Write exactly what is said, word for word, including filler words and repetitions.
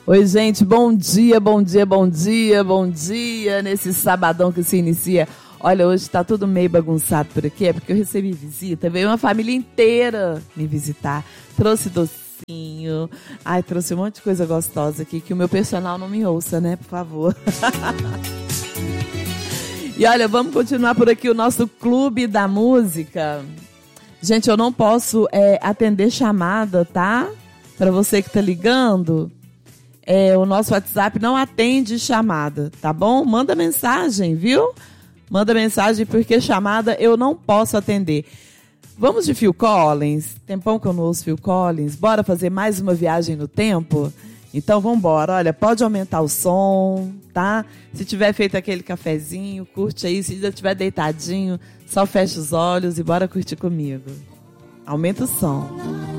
Oi, gente, bom dia, bom dia, bom dia, bom dia, nesse sabadão que se inicia. Olha, hoje tá tudo meio bagunçado por aqui, é porque eu recebi visita, veio uma família inteira me visitar, trouxe docinho, ai, trouxe um monte de coisa gostosa aqui, que o meu personal não me ouça, né, por favor. E olha, vamos continuar por aqui o nosso Clube da Música. Gente, eu não posso é, atender chamada, tá? Para você que tá ligando, é, o nosso WhatsApp não atende chamada, tá bom? Manda mensagem, viu? Manda mensagem porque chamada eu não posso atender. Vamos de Phil Collins? Tempão que eu não ouço Phil Collins. Bora fazer mais uma viagem no tempo? Então vamos embora. Olha, pode aumentar o som, tá? Se tiver feito aquele cafezinho, curte aí. Se já estiver deitadinho, só fecha os olhos e bora curtir comigo. Aumenta o som.